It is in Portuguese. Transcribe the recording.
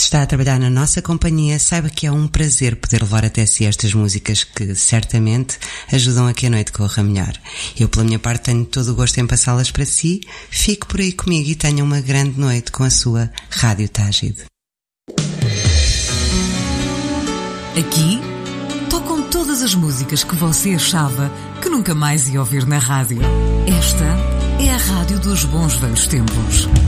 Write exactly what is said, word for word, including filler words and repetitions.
está a trabalhar na nossa companhia, saiba que é um prazer poder levar até si estas músicas que certamente ajudam a que a noite corra melhor. Eu, pela minha parte, tenho todo o gosto em passá-las para si. Fique por aí comigo e tenha uma grande noite com a sua Rádio Tágide. Aqui tocam todas as músicas que você achava que nunca mais ia ouvir na rádio. Esta é a Rádio dos Bons Velhos Tempos.